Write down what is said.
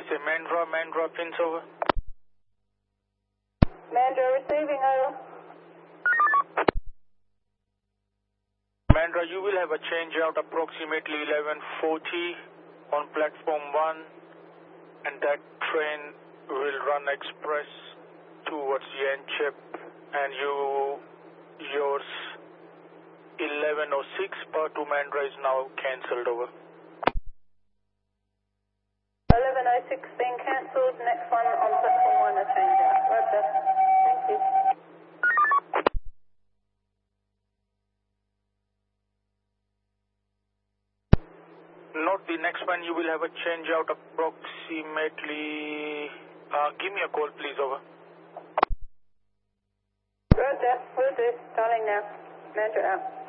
say Mandra pins over. Mandra receiving over. Mandra, you will have a change out approximately 11:40 on platform 1, and that train will run express towards Yanchep, and yours 11:06 per to Mandra is now cancelled over. 11:06 being cancelled. Next one on platform 1 a change out. Roger. Thank you. Not the next one, you will have a change out approximately. Give me a call, please, over. Roger, will do. Starting now. Mandra out.